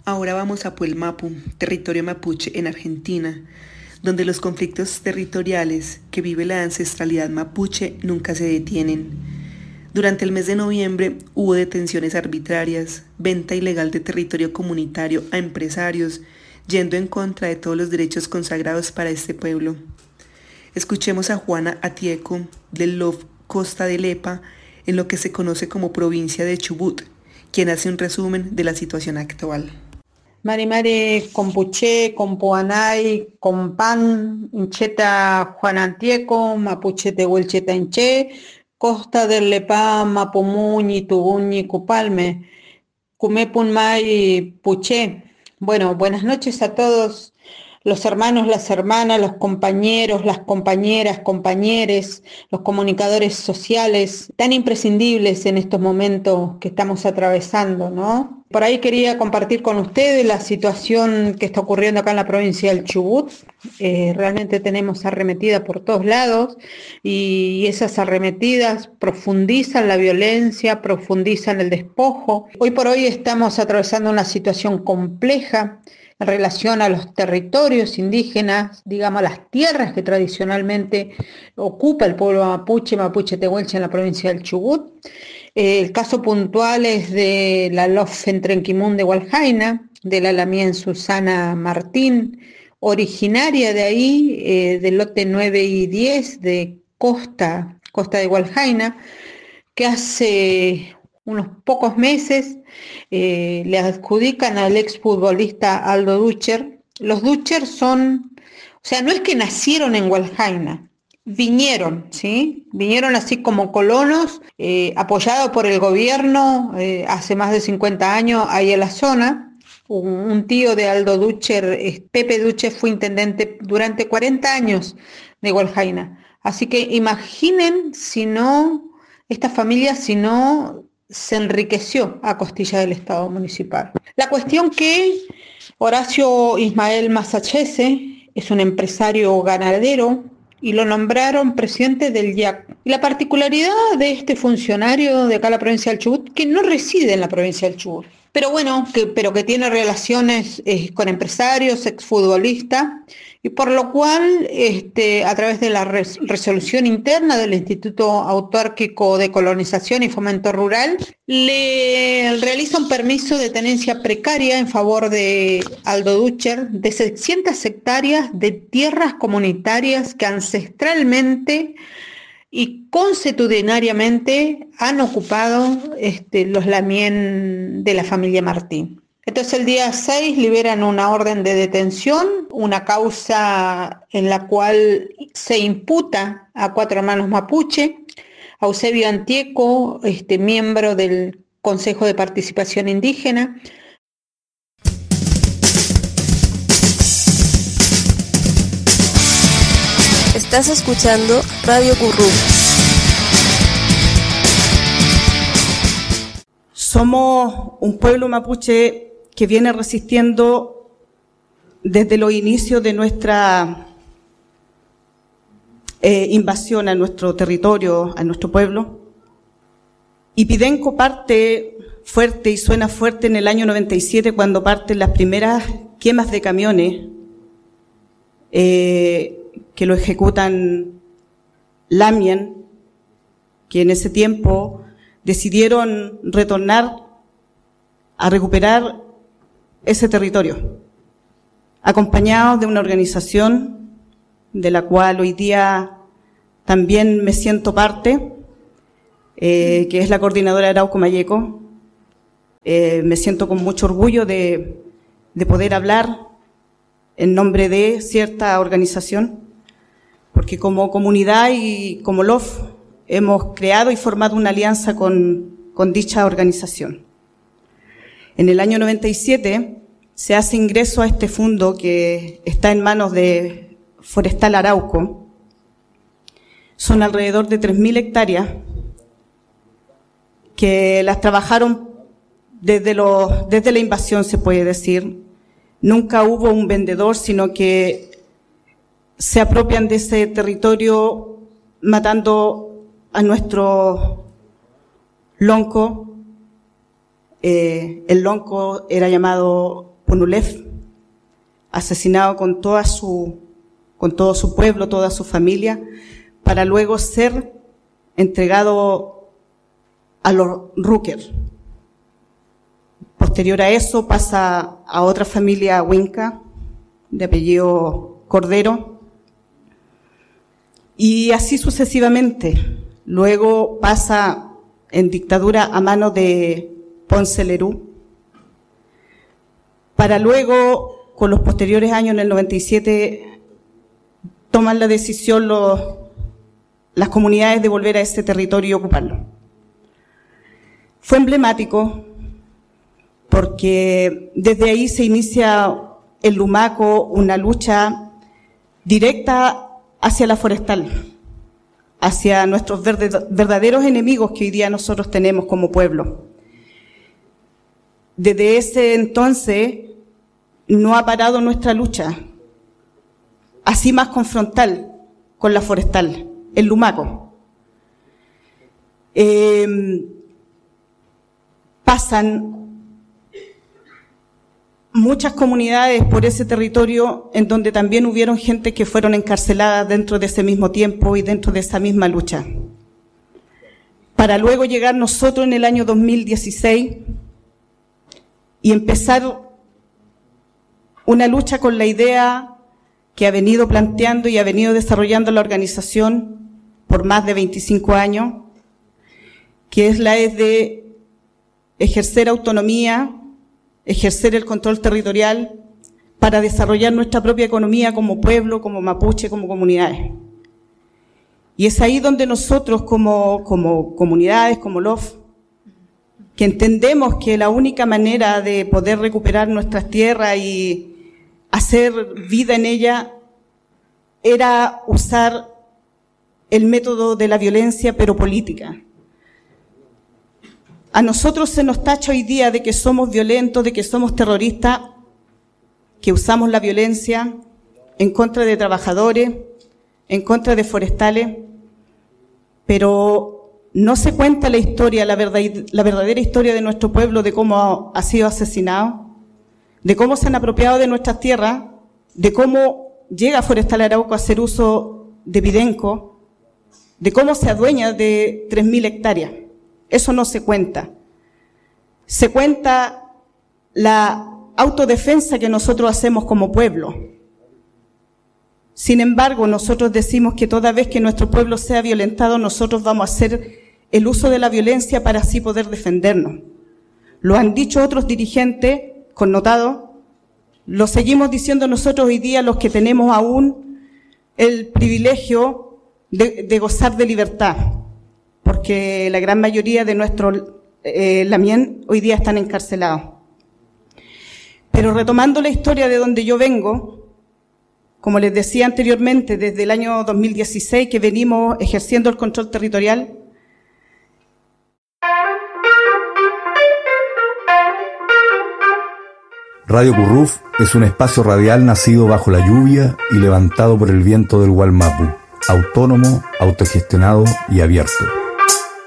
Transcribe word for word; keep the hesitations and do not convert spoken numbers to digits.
Ahora vamos a Puelmapu, territorio mapuche en Argentina, donde los conflictos territoriales que vive la ancestralidad mapuche nunca se detienen. Durante el mes de noviembre hubo detenciones arbitrarias, venta ilegal de territorio comunitario a empresarios, yendo en contra de todos los derechos consagrados para este pueblo. Escuchemos a Juana Atieco, del L O F Costa de Lepa, en lo que se conoce como provincia de Chubut, quien hace un resumen de la situación actual. Mari Mari Compuche, Compuanay, Compan, Incheta Juan Antieco, Mapuche Tehuelcheta Inche, Costa del Lepa, Mapumuñi, Tubuñi, Cupalme, Cumepunmay, Puche. Bueno, buenas noches a todos los hermanos, las hermanas, los compañeros, las compañeras, compañeres, los comunicadores sociales, tan imprescindibles en estos momentos que estamos atravesando, ¿no? Por ahí quería compartir con ustedes la situación que está ocurriendo acá en la provincia del Chubut. Eh, realmente tenemos arremetida por todos lados y esas arremetidas profundizan la violencia, profundizan el despojo. Hoy por hoy estamos atravesando una situación compleja en relación a los territorios indígenas, digamos, las tierras que tradicionalmente ocupa el pueblo mapuche, mapuche tehuelche en la provincia del Chubut. Eh, el caso puntual es de la L O F en Trenquimún de Hualjaina, de la Lamien Susana Martín, originaria de ahí, eh, del lote nueve y diez de Costa, Costa de Hualjaina, que hace unos pocos meses eh, le adjudican al exfutbolista Aldo Ducher. Los Ducher son, o sea, no es que nacieron en Hualjaina, vinieron, ¿sí? Vinieron así como colonos, eh, apoyados por el gobierno eh, hace más de cincuenta años ahí en la zona. Un, un tío de Aldo Ducher, Pepe Ducher, fue intendente durante cuarenta años de Hualjaina. Así que imaginen si no, esta familia si no se enriqueció a costilla del Estado municipal. La cuestión que Horacio Ismael Masachese es un empresario ganadero y lo nombraron presidente del I A C. Y la particularidad de este funcionario de acá en la provincia del Chubut, que no reside en la provincia del Chubut, pero bueno, que, pero que tiene relaciones eh, con empresarios, exfutbolistas, y por lo cual, este, a través de la res- resolución interna del Instituto Autárquico de Colonización y Fomento Rural, le realiza un permiso de tenencia precaria en favor de Aldo Ducher de seiscientas hectáreas de tierras comunitarias que ancestralmente y consuetudinariamente han ocupado este, los Lamien de la familia Martín. Entonces el día seis liberan una orden de detención, una causa en la cual se imputa a cuatro hermanos mapuche, a Eusebio Antieco, este, miembro del Consejo de Participación Indígena. Estás escuchando Radio Currum. Somos un pueblo mapuche que viene resistiendo desde los inicios de nuestra eh, invasión a nuestro territorio, a nuestro pueblo. Y Pidenco parte fuerte y suena fuerte en el año noventa y siete cuando parten las primeras quemas de camiones eh, que lo ejecutan Lamien, que en ese tiempo decidieron retornar a recuperar ese territorio, acompañados de una organización de la cual hoy día también me siento parte, eh, que es la coordinadora Arauco Mayeco. Eh, me siento con mucho orgullo de, de poder hablar en nombre de cierta organización, porque como comunidad y como L O F hemos creado y formado una alianza con, con dicha organización. En el año noventa y siete se hace ingreso a este fondo que está en manos de Forestal Arauco. Son alrededor de tres mil hectáreas que las trabajaron desde, los, desde la invasión, se puede decir. Nunca hubo un vendedor, sino que se apropian de ese territorio matando a nuestro lonco. Eh, el lonco era llamado Punulef, asesinado con toda su, con todo su pueblo, toda su familia, para luego ser entregado a los Rúker. Posterior a eso pasa a otra familia Huinca, de apellido Cordero, y así sucesivamente. Luego pasa en dictadura a manos de Ponce Lerú, para luego, con los posteriores años, en el noventa y siete, toman la decisión los, las comunidades de volver a ese territorio y ocuparlo. Fue emblemático porque desde ahí se inicia en Lumaco una lucha directa hacia la forestal, hacia nuestros verdaderos enemigos que hoy día nosotros tenemos como pueblo. Desde ese entonces no ha parado nuestra lucha, así más confrontal con la forestal, en Lumaco. Eh, pasan muchas comunidades por ese territorio en donde también hubieron gente que fueron encarceladas dentro de ese mismo tiempo y dentro de esa misma lucha. Para luego llegar nosotros en el año dos mil dieciséis y empezar una lucha con la idea que ha venido planteando y ha venido desarrollando la organización por más de veinticinco años, que es la es de ejercer autonomía, ejercer el control territorial para desarrollar nuestra propia economía como pueblo, como mapuche, como comunidades. Y es ahí donde nosotros como, como comunidades, como L O F, que entendemos que la única manera de poder recuperar nuestras tierras y hacer vida en ella era usar el método de la violencia, pero política. A nosotros se nos tacha hoy día de que somos violentos, de que somos terroristas, que usamos la violencia en contra de trabajadores, en contra de forestales, pero no se cuenta la historia, la, verdad, la verdadera historia de nuestro pueblo, de cómo ha sido asesinado, de cómo se han apropiado de nuestras tierras, de cómo llega Forestal Arauco a hacer uso de Videnco, de cómo se adueña de tres mil hectáreas. Eso no se cuenta. Se cuenta la autodefensa que nosotros hacemos como pueblo. Sin embargo, nosotros decimos que toda vez que nuestro pueblo sea violentado, nosotros vamos a hacer el uso de la violencia para así poder defendernos. Lo han dicho otros dirigentes connotados, lo seguimos diciendo nosotros hoy día, los que tenemos aún el privilegio de, de gozar de libertad, porque la gran mayoría de nuestros eh, lamien hoy día están encarcelados. Pero retomando la historia de donde yo vengo, como les decía anteriormente, desde el año dos mil dieciséis que venimos ejerciendo el control territorial, Radio Curruf es un espacio radial nacido bajo la lluvia y levantado por el viento del Gualmapu, autónomo, autogestionado y abierto.